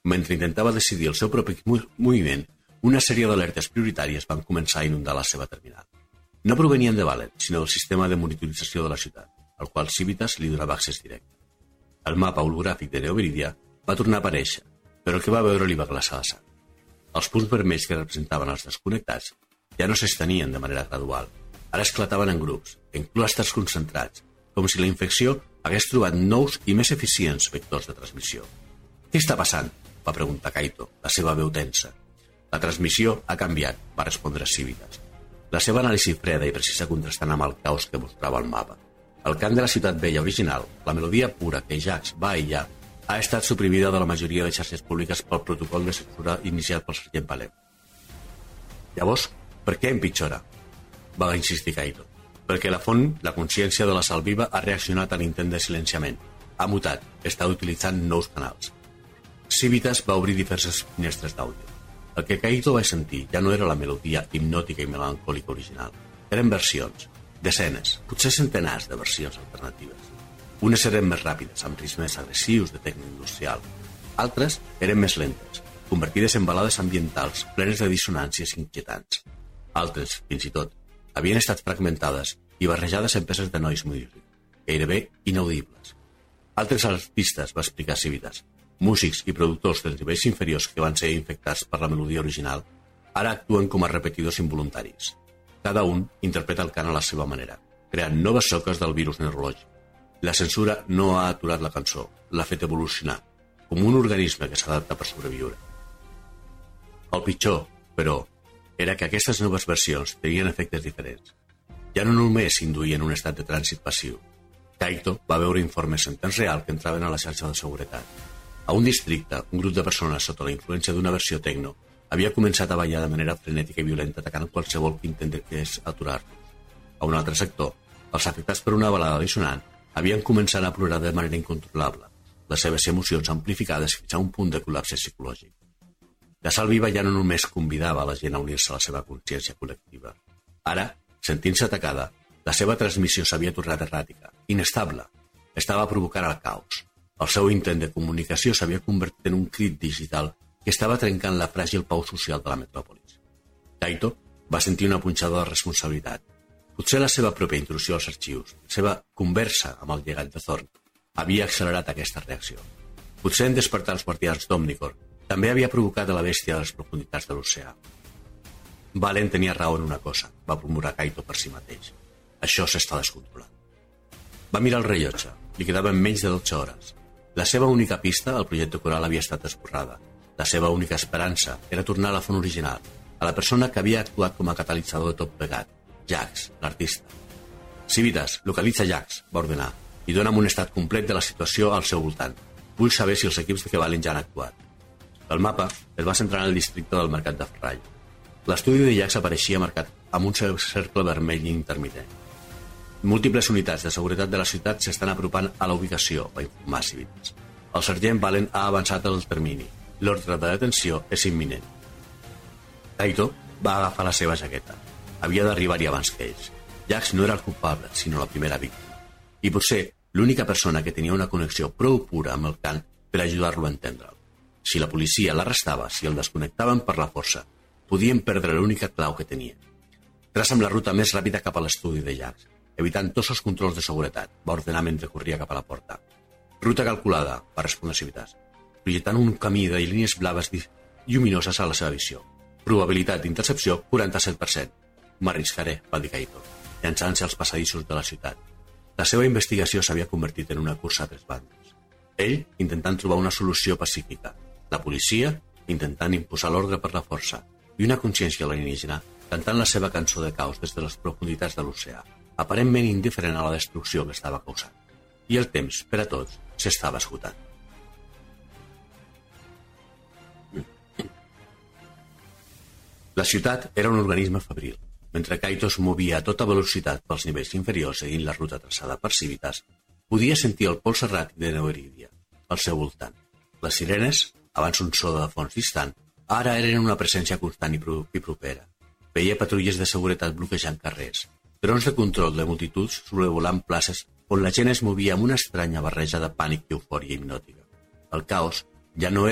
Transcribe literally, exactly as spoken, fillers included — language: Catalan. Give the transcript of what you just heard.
Mentre intentava decidir el seu propi moviment, una sèrie d'alertes prioritàries van començar a inundar la seva terminal. No provenien de Valen, sinó del sistema de monitorització de la ciutat, al qual Civitas li donava accés directe. El mapa hologràfic de Neoviridia va tornar a aparèixer, però el que va veure li va glaçar la sang. Els punts vermells que representaven els desconnectats ja no s'estenien de manera gradual. Ara esclataven en grups, en clústers concentrats, com si la infecció hagués trobat nous i més eficients vectors de transmissió. «Què està passant?», va preguntar Kaito, la seva veu tensa. «La transmissió ha canviat», va respondre Civitas. La seva anàlisi freda i precisa contrastant amb el caos que mostrava el mapa. El cant de la ciutat vella original, la melodia pura que Jax va aïllar, ha estat suprimida de la majoria de xarxes públiques pel protocol de censura iniciat pel sergent Valen. «Llavors, per què empitjora?», va insistir Kaito. «Perquè la font, la consciència de la sal viva, ha reaccionat a l'intent de silenciament. Ha mutat, està utilitzant nous canals». Civitas va obrir diverses finestres d'àudio. El que Kaito va sentir ja no era la melodia hipnòtica i melancòlica original. Eren versions, desenes, potser centenars de versions alternatives. Unes eren més ràpides, amb ritmes agressius de tècnica industrial. Altres eren més lentes, convertides en balades ambientals plenes de dissonàncies inquietants. Altres, fins i tot, havien estat fragmentades i barrejades en peces de nois music, gairebé inaudibles. Altres artistes, va explicar Civitas, músics i productors dels nivells inferiors que van ser infectats per la melodia original, ara actuen com a repetidors involuntaris. Cada un interpreta el cant a la seva manera, creant noves soques del virus neurològic. La censura no ha aturat la cançó, l'ha fet evolucionar, com un organisme que s'adapta per sobreviure. El pitjor, però, era que aquestes noves versions tenien efectes diferents. Ja no només induïen un estat de trànsit passiu. Kaito va veure informes en temps real que entraven a la xarxa de seguretat. A un districte, un grup de persones sota la influència d'una versió tecno havia començat a ballar de manera frenètica i violenta atacant qualsevol que intentés aturar-los. A un altre sector, els afectats per una balada dissonant havien començat a plorar de manera incontrolable, les seves emocions amplificades fins a un punt de col·lapse psicològic. La sal viva ja no només convidava a la gent a unir-se a la seva consciència col·lectiva. Ara, sentint-se atacada, la seva transmissió s'havia tornat erràtica, inestable. Estava provocant el caos. El seu intent de comunicació s'havia convertit en un crit digital que estava trencant la fràgil pau social de la metròpolis. Kaito va sentir una punxada de responsabilitat. Potser la seva pròpia intrusió als arxius, la seva conversa amb el llegat de Thorn, havia accelerat aquesta reacció. Potser en despertar els guardians d'Omnicorp també havia provocat a la bèstia de les profunditats de l'oceà. Valen tenia raó en una cosa, va murmurar Kaito per si mateix. Això s'està descontrolant. Va mirar el rellotge. Li quedaven menys de dotze hores. La seva única pista, el projecte coral, havia estat esborrada. La seva única esperança era tornar a la font original, a la persona que havia actuat com a catalitzador de tot plegat, Jax, l'artista. Civitas, localitza Jax, va ordenar, i dona'm un estat complet de la situació al seu voltant. Vull saber si els equips de Valen ja han actuat. El mapa es va centrar en el districte del mercat de Ferrall. L'estudi de Jax apareixia marcat amb un cercle vermell intermitent. Múltiples unitats de seguretat de la ciutat s'estan apropant a la ubicació, va informar Civitas. El sergent Valen ha avançat el termini. L'ordre de detenció és imminent. Kaito va agafar la seva jaqueta. Havia d'arribar-hi abans que ells. Jax no era el culpable, sinó la primera víctima. I potser l'única persona que tenia una connexió prou pura amb el cant per ajudar-lo a entendre'l. Si la policia l'arrestava, si el desconnectaven per la força, podien perdre l'única clau que tenien. Traça'm la ruta més ràpida cap a l'estudi de Jax, evitant tots els controls de seguretat, va ordenar mentre corria cap a la porta. Ruta calculada, va respondre Civitas, projectant un camí de línies blaves lluminoses a la seva visió. Probabilitat d'intercepció, quaranta-set per cent. M'arriscaré, va dir Kaito, llançant-se als passadissos de la ciutat. La seva investigació s'havia convertit en una cursa a tres bandes. Ell intentant trobar una solució pacífica, la policia intentant imposar l'ordre per la força, i una consciència alienígena cantant la seva cançó de caos des de les profunditats de l'oceà, aparentment indiferent a la destrucció que estava causant. I el temps, per a tots, s'estava esgotant. La ciutat era un organisme febril. Mentre Kaito es movia a tota velocitat pels nivells inferiors seguint la ruta traçada per Civitas, podia sentir el pols erràtic de Neoviridia al seu voltant. Les sirenes, abans un so de fons distant, ara eren una presència constant i, pro i propera. Veia patrulles de seguretat bloquejant carrers, drons de control de multituds sobrevolant places on la gent es movia amb una estranya barreja de pànic i eufòria hipnòtica. El caos ja no era